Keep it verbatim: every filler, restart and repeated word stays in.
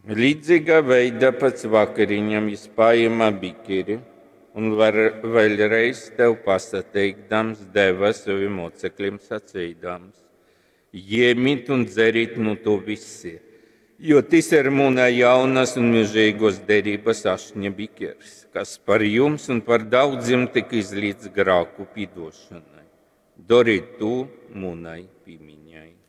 Līdzīgā veidā pēc vakariņām es paņēmu bikeri un var, vēlreiz tev pasateikdams deva saviem mocekļiem sacīdams: Ņemiet un dzeriet no to visi, jo tas ir mūna jaunas un mūžīgos derības ašņa bikers, kas par jums un par daudziem tika izlīdz grāku piedošanai. Dariet to mūnai piemiņai.